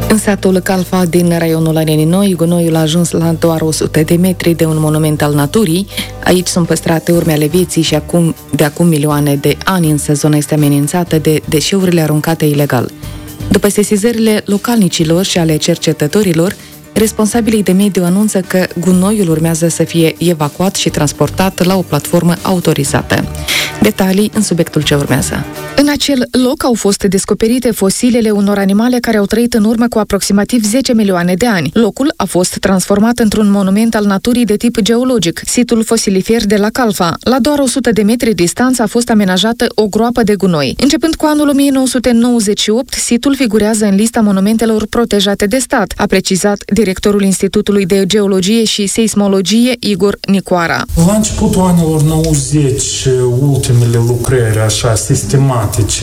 În satul Calfa din raionul Arenii Noi, gunoiul a ajuns la doar 100 de metri de un monument al naturii. Aici sunt păstrate urme ale vieții și de acum milioane de ani, însă zona este amenințată de deșeurile aruncate ilegal. După sesizările localnicilor și ale cercetătorilor, responsabilii de mediu anunță că gunoiul urmează să fie evacuat și transportat la o platformă autorizată. Detalii în subiectul ce urmează. În acel loc au fost descoperite fosilele unor animale care au trăit în urmă cu aproximativ 10 milioane de ani. Locul a fost transformat într-un monument al naturii de tip geologic, situl fosilifer de la Calfa. La doar 100 de metri distanță a fost amenajată o groapă de gunoi. Începând cu anul 1998, situl figurează în lista monumentelor protejate de stat, a precizat directorul Institutului de Geologie și Seismologie, Igor Nicoara. La începutul anilor 90, ultimele lucrări așa sistematice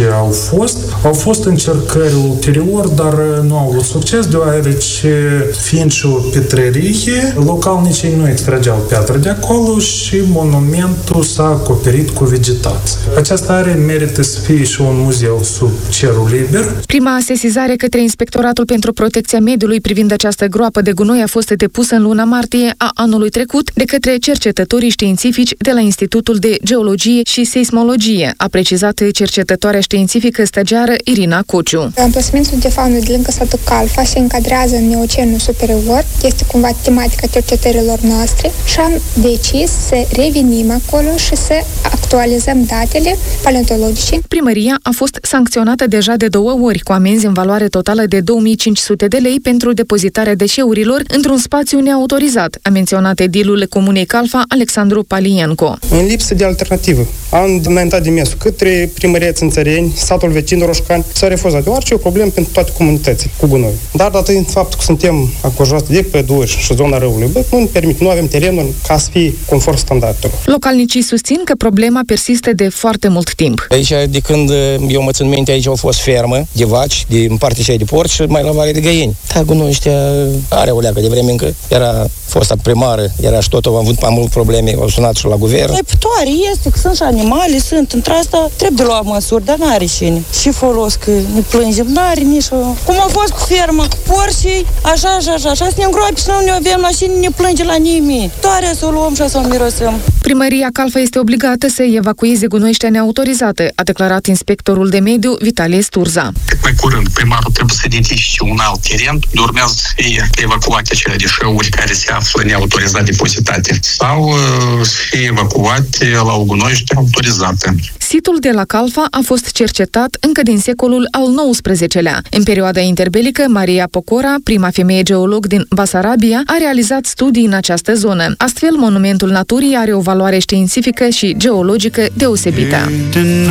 au fost încercări ulterior, dar nu au avut succes, deoarece fiind și o pietrărie, localnicii nu extrageau piatră de acolo și monumentul s-a acoperit cu vegetație. Această are merită să fie și un muzeu sub cerul liber. Prima sesizare către Inspectoratul pentru Protecția Mediului privind această groapă de gunoi a fost depusă în luna martie a anului trecut de către cercetătorii științifici de la Institutul de Geologie și Seismologie, a precizat cercetătoarea științifică stagiară Irina Cociu. Amplasamentul de faună de lângă satul Calfa se încadrează în Neocenul superior, este cumva tematica cercetărilor noastre și am decis să revenim acolo și să actualizăm datele paleontologice. Primăria a fost sancționată deja de 2 ori cu amenzi în valoare totală de 2500 de lei pentru depozitarea deșeurilor într-un spațiu neautorizat, a menționat edilul Comunei Calfa, Alexandru Palienco. În lipsă de alternativă, am înaintat demersul către primăria Țânțăreni, satul vecin Roșcani, s-a refuzat, deoarece e o problemă pentru toate comunitățile cu gunoi. Dar datorită faptul că suntem acojați de păduri și zona râului, nu ne permit, nu avem terenul ca să fie conform standardelor. Localnicii susțin că problema persistă de foarte mult timp. Aici, de când eu mă țin minte, aici a fost fermă de vaci, din partea și de porci și mai la Vale de Găini. Da, gunoi ăștia are o leacă de vreme încă era fosta primară, era și tot, am avut probleme, au sunat și la guvern. Pătoare este, că sunt și animale, sunt, într-asta trebuie de luat măsuri, dar n-are cine. Și folos că ne plângem, n-are nici o... Cum a fost cu fermă, cu porcii, așa, să ne îngroape și nu ne avem la cine, ne plânge la nimeni. Toarea să o luăm și să o mirosăm. Primăria Calfa este obligată să evacueze gunoi ăștia neautorizate, a declarat inspectorul de mediu Vitalie Sturza. Cât mai curând, primarul trebuie să identifice un alt teren, urmează să fie evacuate acele deșeuri care se află neautorizat depozitate sau să fie evacuate la o gunoiște autorizată. Situl de la Calfa a fost cercetat încă din secolul al XIX-lea. În perioada interbelică, Maria Pocora, prima femeie geolog din Basarabia, a realizat studii în această zonă. Astfel, monumentul naturii are o valoare științifică și geologică deosebită.